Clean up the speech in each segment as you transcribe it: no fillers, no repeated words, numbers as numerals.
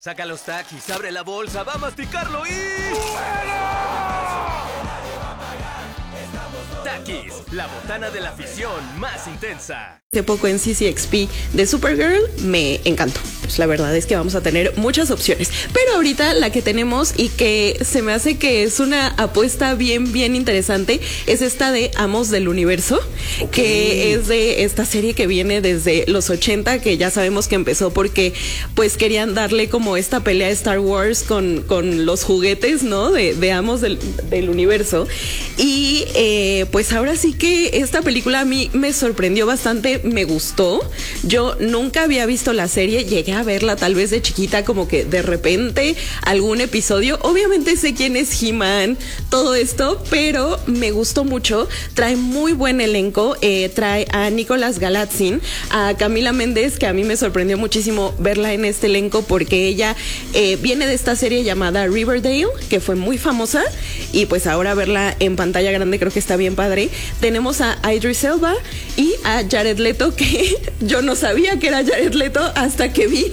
Saca los Takis, abre la bolsa, va a masticarlo y... Takis, la botana de la afición más intensa. Hace poco en CCXP de Supergirl me encantó. Pues la verdad es que vamos a tener muchas opciones. Pero ahorita la que tenemos y que se me hace que es una apuesta bien interesante es esta de Amos del Universo, que es de esta serie que viene desde los 80, que ya sabemos que empezó porque pues querían darle como esta pelea de Star Wars con los juguetes, ¿no? De Amos del Universo. Y pues ahora sí que esta película a mí me sorprendió bastante, me gustó. Yo nunca había visto la serie, llegué a verla tal vez de chiquita, como que de repente algún episodio. Obviamente sé quién es He-Man, todo esto, pero me gustó mucho. Trae muy buen elenco, trae a Nicholas Galatzin, a Camila Méndez, que a mí me sorprendió muchísimo verla en este elenco porque ella viene de esta serie llamada Riverdale, que fue muy famosa, y pues ahora verla en pantalla grande creo que está bien padre. Tenemos a Idris Elba y a Jared Leto, que yo no sabía que era Jared Leto hasta que vi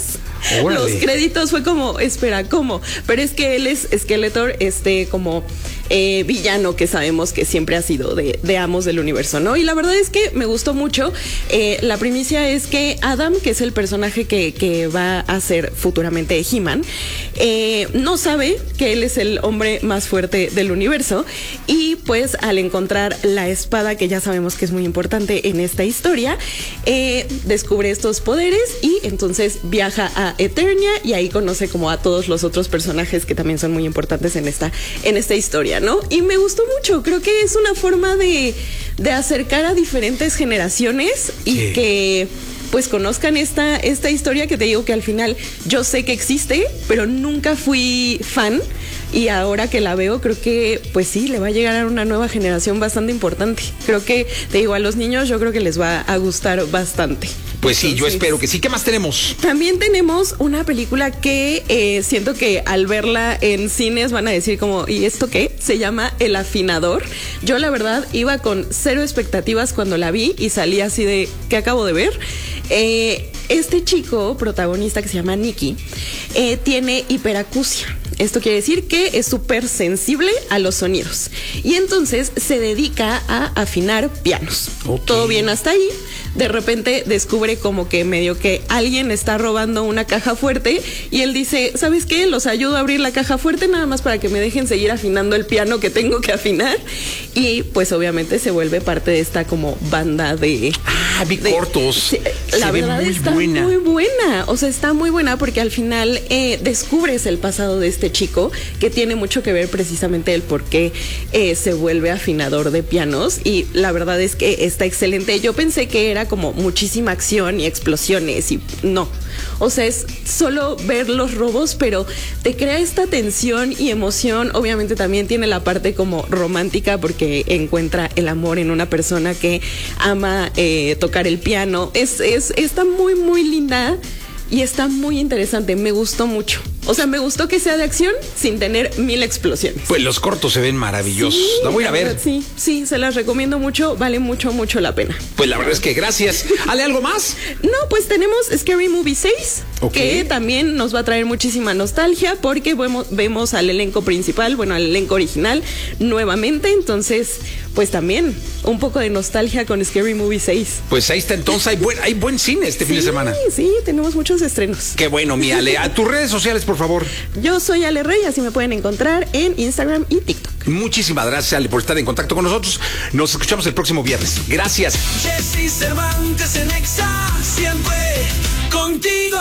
los créditos. Fue como, espera, ¿cómo? Pero es que él es Skeletor, como villano que sabemos que siempre ha sido de Amos del Universo, ¿no? Y la verdad es que me gustó mucho. La primicia es que Adam, que es el personaje que va a ser futuramente He-Man, no sabe que él es el hombre más fuerte del universo, y pues al encontrar la espada, que ya sabemos que es muy importante en esta historia, descubre estos poderes y entonces viaja a Eternia y ahí conoce como a todos los otros personajes que también son muy importantes en esta historia, ¿no? Y me gustó mucho. Creo que es una forma de acercar a diferentes generaciones y que pues conozcan esta historia, que te digo que al final yo sé que existe, pero nunca fui fan, y ahora que la veo creo que pues sí, le va a llegar a una nueva generación bastante importante. Creo que, te digo, a los niños yo creo que les va a gustar bastante. Pues sí, yo espero que sí. ¿Qué más tenemos? También tenemos una película que siento que al verla en cines van a decir como, ¿y esto qué? Se llama El Afinador. Yo la verdad iba con cero expectativas cuando la vi y salí así de, ¿qué acabo de ver? Este chico protagonista, que se llama Nicky, tiene hiperacusia. Esto quiere decir que es súper sensible a los sonidos y entonces se dedica a afinar pianos. Todo bien hasta ahí. De repente descubre como que medio que alguien está robando una caja fuerte y él dice, ¿sabes qué? Los ayudo a abrir la caja fuerte nada más para que me dejen seguir afinando el piano que tengo que afinar. Y pues obviamente se vuelve parte de esta como banda de... vi cortos. Sí, la verdad está muy buena. O sea, está muy buena porque al final descubres el pasado de este chico, que tiene mucho que ver precisamente el por qué se vuelve afinador de pianos, y la verdad es que está excelente. Yo pensé que era como muchísima acción y explosiones y no. O sea, es solo ver los robos, pero te crea esta tensión y emoción. Obviamente también tiene la parte como romántica porque encuentra el amor en una persona que ama tocar el piano. Está muy linda y está muy interesante. Me gustó mucho. O sea, me gustó que sea de acción sin tener 1000 explosiones. Pues los cortos se ven maravillosos. Sí, la voy a ver. Sí, se las recomiendo mucho. Vale mucho la pena. Pues la verdad es que gracias. ¿Ale, algo más? No, pues tenemos Scary Movie 6, que también nos va a traer muchísima nostalgia porque vemos al elenco principal, bueno, al elenco original nuevamente. Entonces, pues también un poco de nostalgia con Scary Movie 6. Pues ahí está, entonces hay buen cine este fin de semana. Sí, tenemos muchos estrenos. Qué bueno, mi Ale. A tus redes sociales, por favor. Yo soy Ale Rey, así me pueden encontrar en Instagram y TikTok. Muchísimas gracias, Ale, por estar en contacto con nosotros. Nos escuchamos el próximo viernes. Gracias. Jesse Cervantes en Exa, siempre contigo.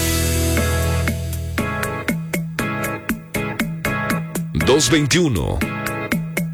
221